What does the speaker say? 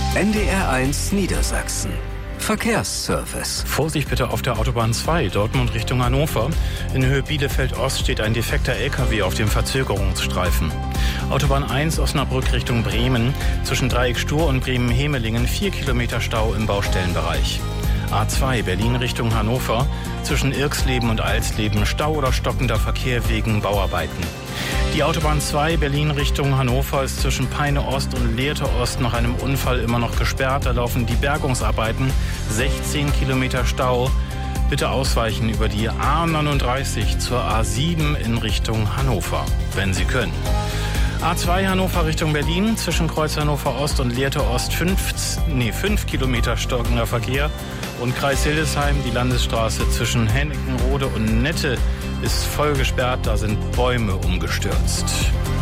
NDR1 Niedersachsen. Verkehrsservice. Vorsicht bitte auf der Autobahn 2, Dortmund Richtung Hannover. In Höhe Bielefeld-Ost steht ein defekter LKW auf dem Verzögerungsstreifen. Autobahn 1 Osnabrück Richtung Bremen. Zwischen Dreieck Stur und Bremen-Hemelingen 4 Kilometer Stau im Baustellenbereich. A2 Berlin Richtung Hannover. Zwischen Irxleben und Alsleben Stau oder stockender Verkehr wegen Bauarbeiten. Die Autobahn 2 Berlin Richtung Hannover ist zwischen Peine Ost und Lehrte Ost nach einem Unfall immer noch gesperrt. Da laufen die Bergungsarbeiten, 16 Kilometer Stau. Bitte ausweichen über die A39 zur A7 in Richtung Hannover, wenn Sie können. A2 Hannover Richtung Berlin, zwischen Kreuz Hannover Ost und Lehrte Ost 5 Kilometer stockender Verkehr. Und Kreis Hildesheim, die Landesstraße zwischen Hennikenrode und Nette ist voll gesperrt, da sind Bäume umgestürzt.